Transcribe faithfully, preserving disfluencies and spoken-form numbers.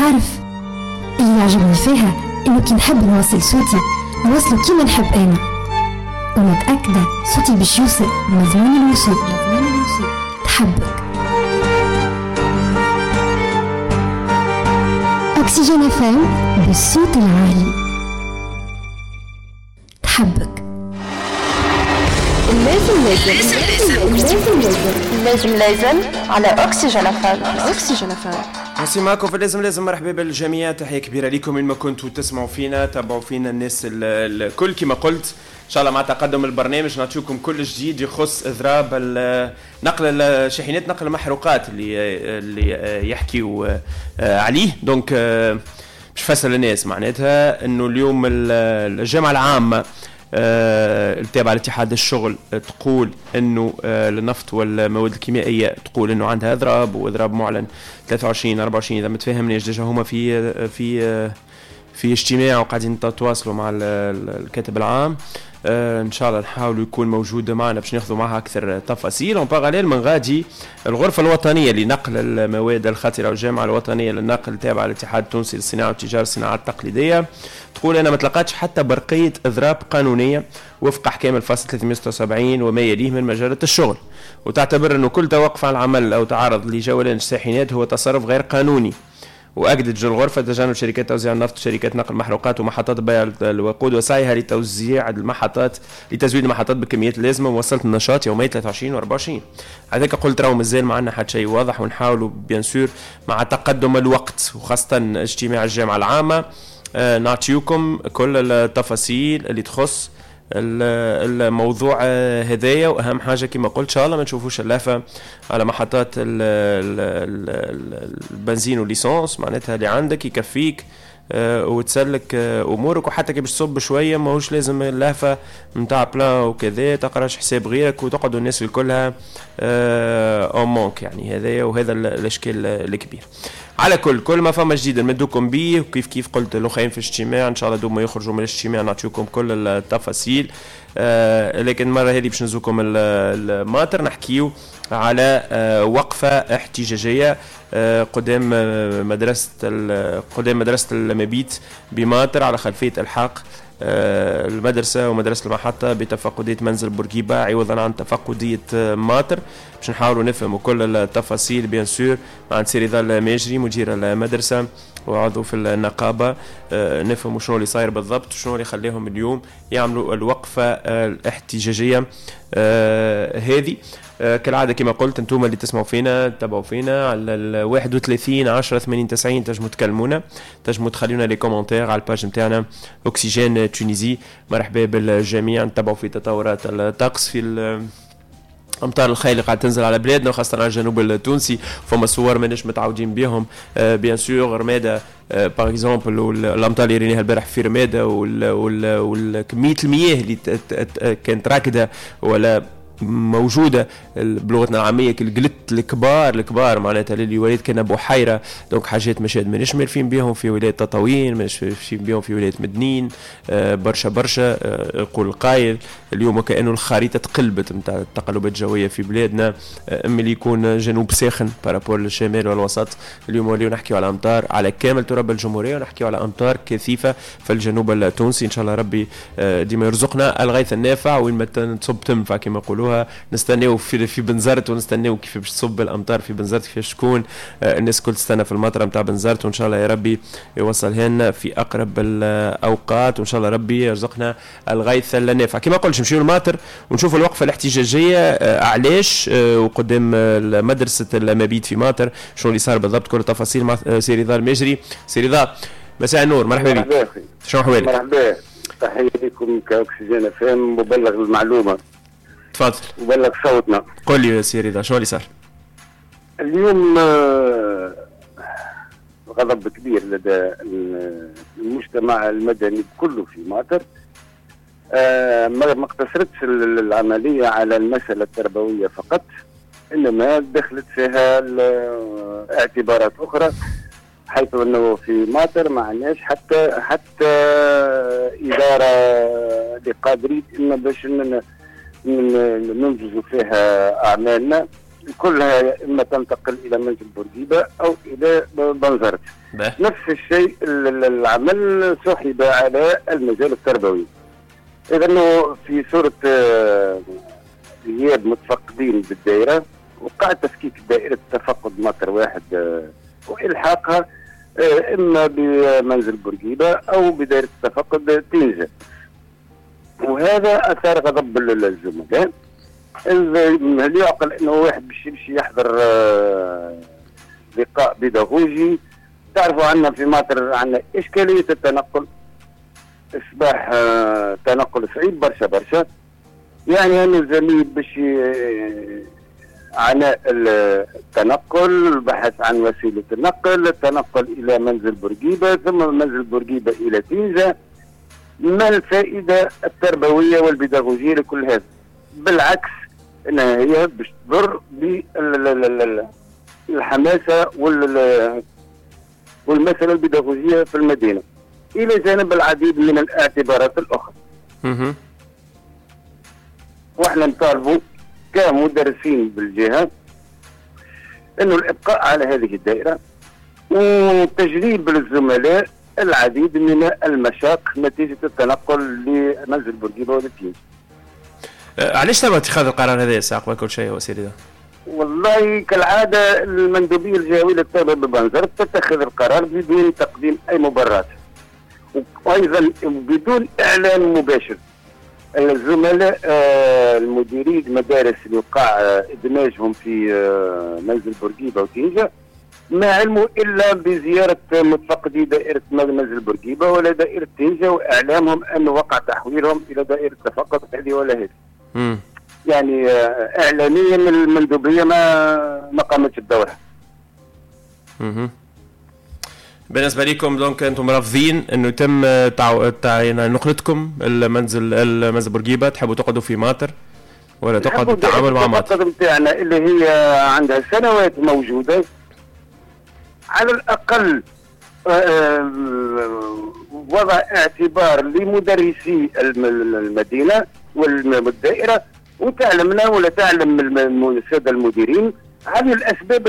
تعرف اللي يعجبني فيها إنه كي نحب نوصل صوتي نوصله كيما نحب أنا، ومتأكدة صوتي باش يوصل مضمون الوصول. تحبك أكسجين اف ام بالصوت العالي. تحبك لازم لازم لازم لازم لازم لازم على أكسجين اف ام. أكسجين اف ام نسي معكم في لازم لازم. مرحبا بالجميع، تحية كبيرة لكم من ما كنتوا تسمعوا فينا تابعوا فينا الناس الكل. كما قلت إن شاء الله مع تقدم البرنامج نعطيكم كل جديد يخص إضراب نقل الشاحنات، نقل المحروقات اللي اللي يحكيوا عليه. دونك مش فسر الناس معناتها إنه اليوم الجامعة العامة التابعة لاتحاد الشغل تقول انه النفط والمواد الكيميائيه تقول انه عندها اضراب، واضراب معلن ثلاثة وعشرين أربعة وعشرين اذا ما تفهمنيش. ديجا هما في في في اجتماع وقاعدين نتواصلوا مع الكاتب العام. آه ان شاء الله نحاولوا يكون موجود معنا باش ناخذوا معها اكثر تفاصيل. اون باغاليل من غادي الغرفه الوطنيه لنقل المواد الخطره والجامعه الوطنيه للنقل التابعه للاتحاد التونسي للصناعه والتجاره الصناعات التقليديه تقول انا ما تلقاتش حتى برقيه اضراب قانونيه وفق احكام الفصل ثلاثمئة وستة وسبعين وما يليه من مجله الشغل، وتعتبر انه كل توقف عن العمل او تعرض لجولان الشاحنات هو تصرف غير قانوني. واكدت الغرفه تجانب شركات توزيع النفط وشركات نقل المحروقات ومحطات بيع الوقود وسعيها لتوزيع المحطات لتزويد المحطات بالكميات اللازمه ومواصله النشاط يومي ثلاثة وعشرين وأربعة وعشرين. هذاك قلت راهو مازال ما عندنا حتى شيء واضح، ونحاولوا بيان سور مع تقدم الوقت وخاصه اجتماع الجامعه العامه آه نعطيكم كل التفاصيل اللي تخص الموضوع هدايا. واهم حاجه كما قلت ان شاء الله ما نشوفوش اللافه على محطات البنزين والليسانس معناتها اللي عندك يكفيك أه وتسلك أه امورك، وحتى كي باش تصب شويه ماهوش لازم اللافه نتاع بلان وكذا تقراش حساب غيرك وتقعدوا الناس الكلها او مونك يعني هذايا. وهذا الاشكال الكبير. على كل كل ما فما جديد نمدوكم بيه، وكيف كيف قلت الاخرين في الاجتماع ان شاء الله دوما يخرجوا من الاجتماع نعطيكم كل التفاصيل. آه لكن المره هذه باش نزوكم الماتر نحكيو على آه وقفه احتجاجيه آه قدام آه مدرسه قدام مدرسه المبيت بماتر على خلفيه الحاق آه المدرسه ومدرسه المحطه بتفقديه منزل بورقيبه عوضا عن تفقديه آه ماتر. باش نحاولوا نفهموا كل التفاصيل بيان سور مع سيريضا الماجري مدير المدرسه وعضو في النقابه آه نفهموا شنو اللي صاير بالضبط وشنو اللي خليهم اليوم يعملوا الوقفه آه الاحتجاجيه آه هذه. آه كالعاده كما قلت انتم اللي تسمعوا فينا تتابعوا فينا على ال واحد وثلاثين عشرة ثمانين تسعين تنجموا تكلمونا، تنجموا تخليونا لي كومونتير على الباج نتاعنا اوكسيجين تونيزي. مرحبا بالجميع. نتابعوا في تطورات الطقس في امطار الخيل اللي قاعد تنزل على بلادنا وخاصه على الجنوب التونسي. فما صور ماناش متعودين بهم آه بيان سور رماده آه باغ اكزومبل الامطار اللي ريناها البارح في رماده والكميه المياه اللي كانت راكده ولا موجوده بلغتنا العاميه القلت الكبار الكبار معناتها اللي وليت كان بحيره. دونك حاجات مشاهد ماناش مالفين بهم في ولايه تطاوين، ماناش مالفين بهم في ولايه مدنين آه برشا برشا آه يقول القايل اليوم وكانه الخريطه تقلبت نتاع التقلبات الجويه في بلادنا. آه اللي يكون جنوب ساخن بارابور للشمال والوسط اليوم وليو نحكيو على امطار على كامل تراب الجمهوريه ونحكيو على امطار كثيفه في الجنوب التونسي. ان شاء الله ربي آه ديما يرزقنا الغيث النافع وين ما تصب تنفع كما يقولوا. نستناو في في بنزرت ونستناو كيف باش تصب الامطار في بنزرت كيفاش تكون آه الناس كل تستنى في المطر نتاع بنزرت، وان شاء الله يا ربي يوصلها لنا في اقرب الاوقات وان شاء الله ربي يرزقنا الغيث النافع. كما قلت نمشيو للمطر ونشوفوا الوقفه الاحتجاجيه آه علاش آه وقدام مدرسه المبيت في مطر شنو اللي صار بالضبط. كل التفاصيل مع آه سيريضا الماجري. سيريضا مساء النور. مرحبا بك. شنو احوالك؟ مرحبا. تحيه لكم كاكسجين فهم مبلغ المعلومه. تفضل. وبلغ صوتنا. قول لي يا سيري ذا شو اللي صار؟ اليوم غضب كبير لدى المجتمع المدني كله في ماطر. ما اقتصرتش العملية على المسألة التربوية فقط، إنما دخلت فيها اعتبارات أخرى، حيث أنه في ماطر ما عندناش حتى حتى إدارة اللي قادرين إن باش ننجزوا فيها أعمالنا. كلها يا اما تنتقل الى منزل بورقيبه او الى بنزرت. نفس الشيء العمل سحب على المجال التربوي. اذا في صوره غياب متفقدين بالدائره وقع تفكيك دائره تفقد مطر واحد والحاقها اما بمنزل بورقيبه او بدائره تفقد تنجه. وهذا اثار غضب الزملاء. هل يعقل انه واحد باش يمشي يحضر لقاء بيداغوجي؟ تعرفوا عندنا في مصر عندنا اشكاليه التنقل، اصبح تنقل صعيب برشا برشا. يعني انا الزميل باش عناء التنقل، البحث عن وسيله النقل، التنقل الى منزل بورقيبه ثم منزل بورقيبه الى تنجه. ما الفائده التربويه والبيداغوجيه لكل هذا؟ بالعكس انها هي باش تضر بالحماسه والمساله البيداغوجيه في المدينه، الى جانب العديد من الاعتبارات الاخرى. اها واحنا نطالبوا كمدرسين بالجهه انه الابقاء على هذه الدائره وتجنيب للزملاء العديد من المشاق نتيجه التنقل لمنزل بورقيبه والتنجه. علاش تم اتخاذ القرار هذا يا سي عقبال كل شيء وسيدي؟ والله كالعاده المندوبيه الجهويه للتربيه ببنزرت تتخذ القرار بدون تقديم اي مبررات وايضا بدون اعلان مباشر. الزملاء المديرين المدارس اللي وقع ادماجهم في منزل بورقيبه وتنجه ما علموا الا بزياره متفقدي دائره منزل بورقيبه ولا دائره تنجه واعلامهم انه وقع تحويلهم الى دائره تفقد هذه ولا هذه. يعني اعلاميا المندوبيه ما ما قامتش بدورها. اها بالنسبه لكم دونك انتم رافضين انه يتم تعو... تعين نقلتكم المنزل المنزل بورقيبه؟ تحبوا تقعدوا في ماطر ولا تقعدوا التعامل مع ماطر؟ الخطه بتاعنا اللي هي عندها سنوات موجوده على الاقل وضع اعتبار لمدرسي المدينه والدائره وتعلمنا ولا تعلم الساده المديرين هذه الاسباب